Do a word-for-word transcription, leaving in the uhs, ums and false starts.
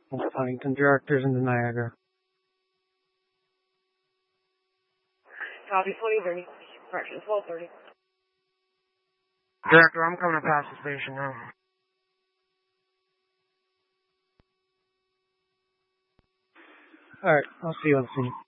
West Huntington, directors in the Niagara. Copy, twenty thirty. Correction, twelve thirty. Director, I'm coming past the station now. Alright, I'll see you on the scene.